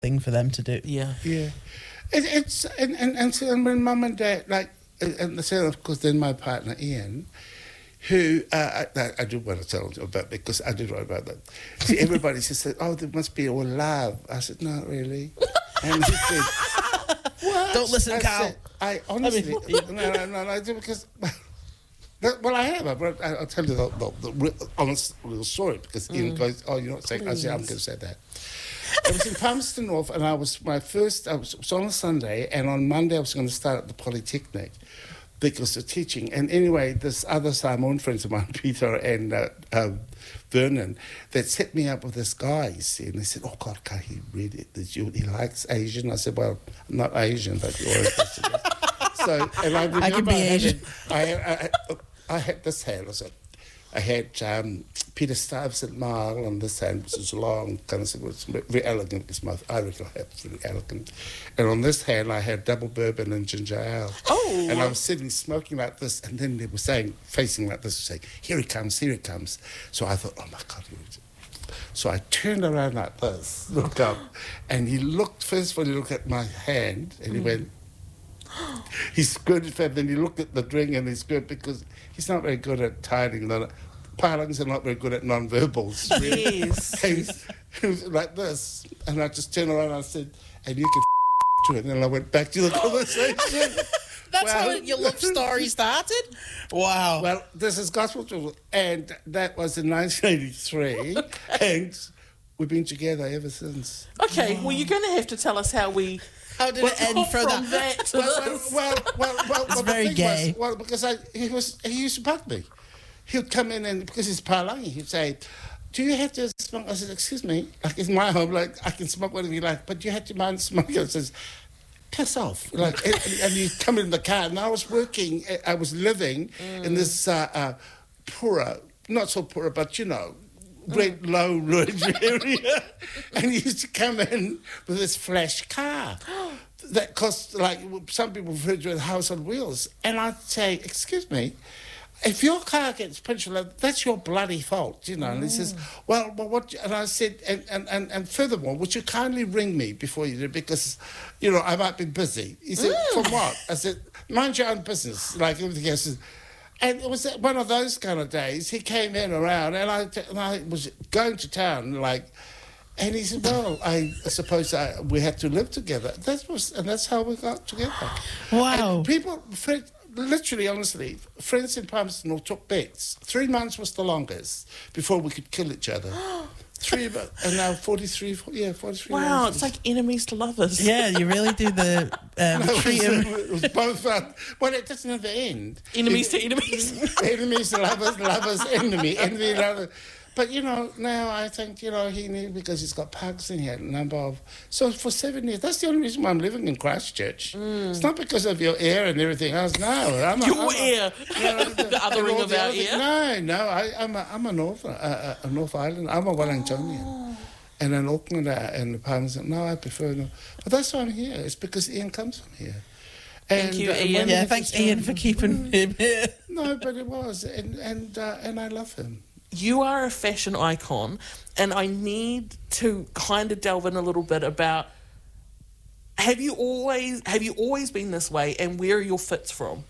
thing for them to do. Yeah. It's and so when Mum and Dad, like, and so of course then my partner Ian, who I do want to tell you about, because I did write about that. See, everybody just said, "Oh, there must be all love." I said, "Not really." And he said, "What?" Don't listen, Carl. Said, I honestly, no, because. Well, I have. I'll tell you the real, honest little story, because Ian goes, "Oh, you're not saying." I said, "I'm going to say that." I was in Palmerston North, and I was on a Sunday, and on Monday I was going to start at the Polytechnic because of teaching. And anyway, this other Samoan friends of mine, Peter and Vernon, that set me up with this guy, you see, and they said, "Oh God, can he read it? He likes Asian." I said, "Well, I'm not Asian, but you're interested." So, and I can be Asian. I had this hand. I had Peter Stuyvesant at Marl on this hand, which was long, kind of, was very elegant. I reckon I have very elegant. And on this hand, I had double bourbon and ginger ale. Oh. And I was sitting smoking like this, and then they were saying, facing like this, saying, "Here he comes, here he comes." So I thought, "Oh my God, here he is." So I turned around like this, looked up, and he looked, first of all, he looked at my hand, and he went, he squirted fat, then he looked at the drink and he squirted, because he's not very good at tiding. Parlings are not very good at non-verbals, really. Yes. And he was like this, and I just turned around and I said, "And you can to it." And then I went back to the conversation. That's how your love story started? Wow. Well, this is Gospel Truth, and that was in 1983, and we've been together ever since. Okay, well, you're going to have to tell us how How did it end for from that? that to this. Well, It's the very thing gay. Was, because he used to bug me. He would come in, and because he's Palangi, he'd say, "Do you have to smoke?" I said, "Excuse me, like, it's my home, like, I can smoke whatever you like, but you have to mind smoking." I says, "Piss off." Like, and you come in the car, and I was living in this poorer, not so poorer, but, great low road area, and he used to come in with this flash car that cost, like, some people refer to it as House on Wheels, and I'd say, "Excuse me, if your car gets punctured, that's your bloody fault," And he says, well, what? And I said, and furthermore, would you kindly ring me before you do, because, I might be busy. He said, "From what?" I said, "Mind your own business," like everything else. And it was one of those kind of days. He came in around, and I was going to town, like, and he said, "Well, I suppose we had to live together." And that's how we got together. Wow. And people, literally, honestly, friends in Palmerston took bets. 3 months was the longest before we could kill each other. 3 months, and now 43 Wow, months. it's like enemies to lovers. Yeah, you really do the treat him. It was both fun. Well, it doesn't never end. Enemies to enemies. Enemies to lovers, enemy, lover. But, now I think, he knew, because he's got Parkinson, he had a number of... So for 7 years, that's the only reason why I'm living in Christchurch. It's not because of your ear and everything else. No, I'm ear. The othering of our ear. No, I'm a North Island. I'm a Wellingtonian. And in Auckland and the Palmerston, no, I prefer... But that's why I'm here. It's because Ian comes from here. Thank you, Ian. Yeah, thanks, Ian, for keeping him here. No, but it was. And I love him. You are a fashion icon, and I need to kind of delve in a little bit about, have you always been this way, and where are your fits from?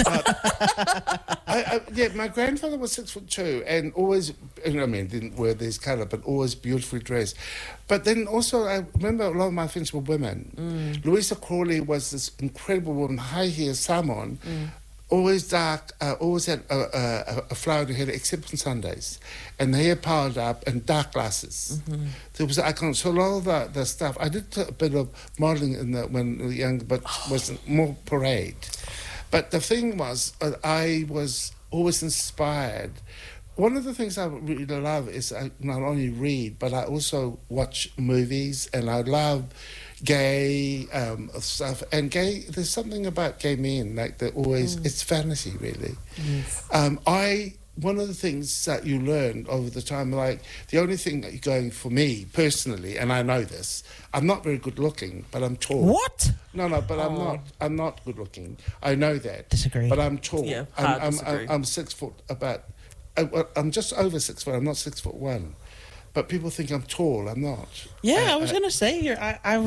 My grandfather was 6'2", and always, didn't wear this colour, but always beautifully dressed. But then also, I remember a lot of my friends were women. Louisa Crawley was this incredible woman, high heel Samoan, always dark, always had a flower in her hair, except on Sundays. And the hair piled up and dark glasses. There was icons. So a lot of the stuff, I did a bit of modelling when I was young, but was more parade. But the thing was, I was always inspired. One of the things I really love is I not only read, but I also watch movies, and I love gay stuff. And gay, there's something about gay men, like they're always, it's fantasy, really. Yes. One of the things that you learn over the time, like, the only thing that you're going for me, personally, and I know this, I'm not very good looking, but I'm tall. What? No, but I'm not good looking. I know that. Disagree. But I'm tall. Yeah, I'm 6 foot, I'm just over 6 foot, I'm not 6'1". but people think I'm tall. I'm not. Yeah, I was gonna say here. I